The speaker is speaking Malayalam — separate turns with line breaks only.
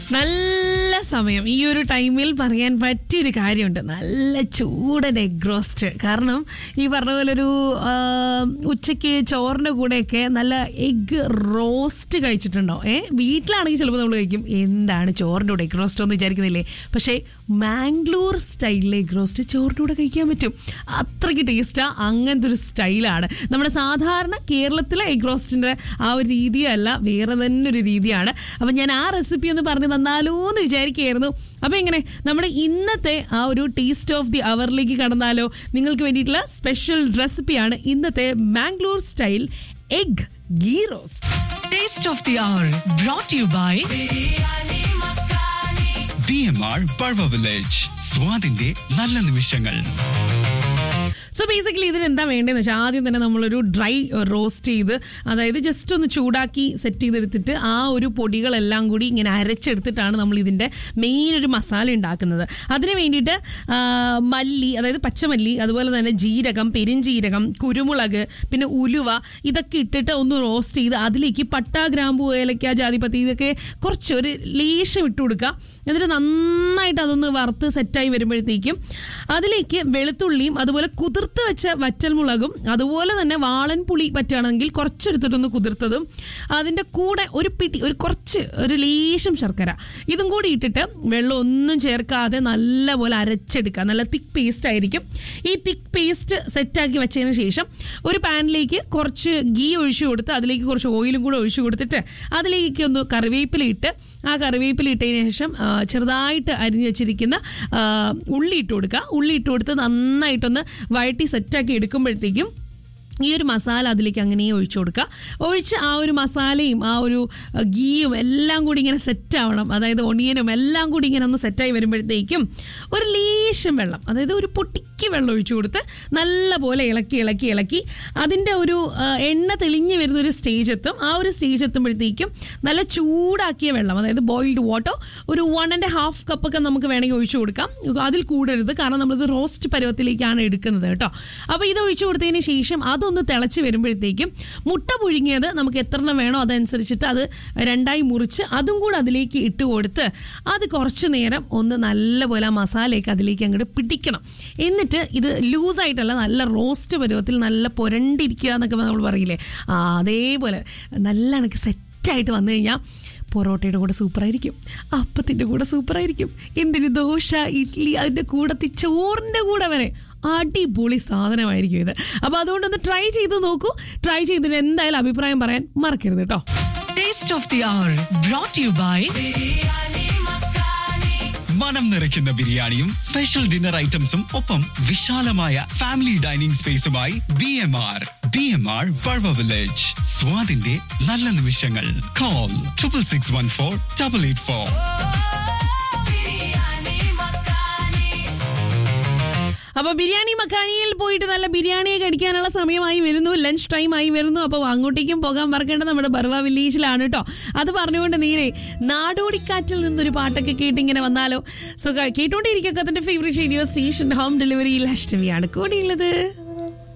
നല്ല സമയം ഈ ഒരു ടൈമിൽ പറയാൻ പറ്റിയൊരു കാര്യമുണ്ട്. നല്ല ചൂടൻ എഗ് റോസ്റ്റ്. കാരണം ഈ പറഞ്ഞ പോലെ ഒരു ഉച്ചയ്ക്ക് ചോറിൻ്റെ കൂടെയൊക്കെ നല്ല എഗ് റോസ്റ്റ് കഴിച്ചിട്ടുണ്ടോ? വീട്ടിലാണെങ്കിൽ ചിലപ്പോൾ നമ്മൾ കഴിക്കും, എന്താണ് ചോറിൻ്റെ കൂടെ എഗ് റോസ്റ്റ് എന്ന് വിചാരിക്കുന്നില്ലേ? പക്ഷേ മാംഗ്ലൂർ സ്റ്റൈലിലെ എഗ് റോസ്റ്റ് ചോറിൻ്റെ കൂടെ കഴിക്കാൻ പറ്റും. അത്രയ്ക്ക് ടേസ്റ്റാണ്. അങ്ങനത്തെ ഒരു സ്റ്റൈലാണ്. നമ്മുടെ സാധാരണ കേരളത്തിലെ എഗ് റോസ്റ്റിൻ്റെ ആ ഒരു രീതിയല്ല, വേറെ തന്നെ ഒരു രീതിയാണ്. അപ്പം ഞാൻ ആ റെസിപ്പി ഒന്ന് പറഞ്ഞു തന്നാലോ എന്ന് വിചാരിക്കുകയായിരുന്നു. അപ്പോൾ എങ്ങനെ നമ്മുടെ ഇന്നത്തെ ആ ഒരു ടേസ്റ്റ് ഓഫ് ദി അവറിലേക്ക് കടന്നാലോ? നിങ്ങൾക്ക് വേണ്ടിയിട്ടുള്ള സ്പെഷ്യൽ റെസിപ്പിയാണ് ഇന്നത്തെ Mangalore style egg ghee roast.
Taste of the our brought to you by
BMR Barwa Village. സ്വാദിന്റെ നല്ല നിമിഷങ്ങൾ.
സോ ബേസിക്കലി ഇതിന് എന്താ വേണ്ടതെന്ന് വെച്ചാൽ ആദ്യം തന്നെ നമ്മളൊരു ഡ്രൈ റോസ്റ്റ് ചെയ്ത്, അതായത് ജസ്റ്റ് ഒന്ന് ചൂടാക്കി സെറ്റ് ചെയ്തെടുത്തിട്ട് ആ ഒരു പൊടികളെല്ലാം കൂടി ഇങ്ങനെ അരച്ചെടുത്തിട്ടാണ് നമ്മൾ ഇതിൻ്റെ മെയിൻ ഒരു മസാല ഉണ്ടാക്കുന്നത്. അതിന് വേണ്ടിയിട്ട് മല്ലി, അതായത് പച്ചമല്ലി, അതുപോലെ തന്നെ ജീരകം, പെരിഞ്ജീരകം, കുരുമുളക്, പിന്നെ ഉലുവ, ഇതൊക്കെ ഇട്ടിട്ട് ഒന്ന് റോസ്റ്റ് ചെയ്ത് അതിലേക്ക് പട്ട, ഗ്രാമ്പൂ, ഏലക്ക, ജാതിപത്രി ഇതൊക്കെ കുറച്ച് ഒരു ലേശം ഇട്ട് കൊടുക്കുക. എന്നിട്ട് നന്നായിട്ട് അതൊന്ന് വറുത്ത് സെറ്റായി വരുമ്പോഴത്തേക്കും അതിലേക്ക് വെളുത്തുള്ളിയും അതുപോലെ കുതിർത്ത് വെച്ച വറ്റൽമുളകും അതുപോലെ തന്നെ വാളൻ പുളി പറ്റുകയാണെങ്കിൽ കുറച്ചെടുത്തിട്ടൊന്ന് കുതിർത്തതും അതിൻ്റെ കൂടെ ഒരു പിടി, ഒരു ലേശം ശർക്കര ഇതും കൂടി ഇട്ടിട്ട് വെള്ളം ഒന്നും ചേർക്കാതെ നല്ലപോലെ അരച്ചെടുക്കുക. നല്ല തിക്ക് പേസ്റ്റ് ആയിരിക്കും. ഈ തിക്ക് പേസ്റ്റ് സെറ്റാക്കി വെച്ചതിന് ശേഷം ഒരു പാനിലേക്ക് കുറച്ച് ഗീ ഒഴിച്ചു കൊടുത്ത് അതിലേക്ക് കുറച്ച് ഓയിലും കൂടെ ഒഴിച്ചു കൊടുത്തിട്ട് അതിലേക്ക് ഒന്ന് കറിവേപ്പില ഇട്ട് ആ കറിവേപ്പില ഇട്ടതിന് ശേഷം ചെറുതായിട്ട് അരിഞ്ഞു വെച്ചിരിക്കുന്ന ഉള്ളി ഇട്ട് കൊടുക്കുക. ഉള്ളി ഇട്ട് കൊടുത്ത് നന്നായിട്ടൊന്ന് വഴറ്റി സെറ്റാക്കി എടുക്കുമ്പോഴത്തേക്കും ഈ ഒരു മസാല അതിലേക്ക് അങ്ങനെ ഒഴിച്ചു കൊടുക്കുക. ഒഴിച്ച് ആ ഒരു മസാലയും ആ ഒരു ഗീയും എല്ലാം കൂടി ഇങ്ങനെ സെറ്റാവണം. അതായത് ഒണിയനും എല്ലാം കൂടി ഇങ്ങനെ ഒന്ന് സെറ്റായി വരുമ്പോഴത്തേക്കും ഒരു ലേശം വെള്ളം, അതായത് ഒരു പൊട്ടിക്ക് വെള്ളം ഒഴിച്ചു കൊടുത്ത് നല്ലപോലെ ഇളക്കി അതിൻ്റെ ഒരു എണ്ണ തെളിഞ്ഞ് വരുന്നൊരു സ്റ്റേജ് എത്തും. ആ ഒരു സ്റ്റേജ് എത്തുമ്പോഴത്തേക്കും നല്ല ചൂടാക്കിയ വെള്ളം, അതായത് ബോയിൽഡ് വാട്ടർ ഒരു 1.5 കപ്പൊക്കെ നമുക്ക് വേണമെങ്കിൽ ഒഴിച്ചു കൊടുക്കാം. അതിൽ കൂടരുത്, കാരണം നമ്മളിത് റോസ്റ്റ് പരുവത്തിലേക്കാണ് എടുക്കുന്നത് കേട്ടോ. അപ്പോൾ ഇത് ഒഴിച്ചു കൊടുത്തതിന് ശേഷം അതൊന്ന് തിളച്ച് വരുമ്പോഴത്തേക്കും മുട്ട പുഴുങ്ങിയത് നമുക്ക് എത്ര എണ്ണം വേണോ അതനുസരിച്ചിട്ട് അത് 2ആയി മുറിച്ച് അതും കൂടെ അതിലേക്ക് ഇട്ട് കൊടുത്ത് അത് കുറച്ച് നേരം ഒന്ന് നല്ലപോലെ ആ മസാലയൊക്കെ അതിലേക്ക് അങ്ങോട്ട് പിടിക്കണം. എന്നിട്ട് ഇത് ലൂസായിട്ടല്ല, നല്ല റോസ്റ്റ് പരുവത്തിൽ നല്ല പുരണ്ടിരിക്കുക എന്നൊക്കെ നമ്മൾ പറയില്ലേ, അതേപോലെ നല്ല എനിക്ക് സെറ്റായിട്ട് വന്നു കഴിഞ്ഞാൽ പൊറോട്ടയുടെ കൂടെ സൂപ്പറായിരിക്കും, അപ്പത്തിൻ്റെ കൂടെ സൂപ്പറായിരിക്കും, എന്തിന് ദോശ, ഇഡ്ഡലി, അതിൻ്റെ കൂടെ ചോറിൻ്റെ കൂടെ വരെ അടിപൊളി സാധനമായിരിക്കും ഇത്. അപ്പോൾ അതുകൊണ്ടൊന്ന് ട്രൈ ചെയ്ത് നോക്കൂ. ട്രൈ ചെയ്തിട്ട് എന്തായാലും അഭിപ്രായം പറയാൻ മറക്കരുത് കേട്ടോ.
Taste of the our brought to you by
മനം നിറയ്ക്കുന്ന ബിരിയാണിയും സ്പെഷ്യൽ ഡിന്നർ ഐറ്റംസും ഒപ്പം വിശാലമായ family dining സ്പേസുമായി BMR Barwa Village. സ്വാദിന്റെ നല്ല നിമിഷങ്ങൾ. കോൾ 6614-884.
അപ്പോൾ ബിരിയാണി മക്കാനിയിൽ പോയിട്ട് നല്ല ബിരിയാണിയൊക്കെ അടിക്കാനുള്ള സമയമായി വരുന്നു, ലഞ്ച് ടൈം ആയി വരുന്നു. അപ്പോൾ അങ്ങോട്ടേക്കും പോകാൻ മറക്കേണ്ടത് നമ്മുടെ ബർവ വില്ലേജിലാണ് കേട്ടോ. അത് പറഞ്ഞുകൊണ്ട് നേരെ നാടോടിക്കാറ്റിൽ നിന്നൊരു പാട്ടൊക്കെ കേട്ടിങ്ങനെ വന്നാലോ. സോ കേട്ടോണ്ടിരിക്കുക അതിൻ്റെ ഫേവറേറ്റ് റേഡിയോ സ്റ്റേഷൻ ഹോം ഡെലിവറിയിൽ അഷ്ടമിയാണ് കൂടിയുള്ളത്.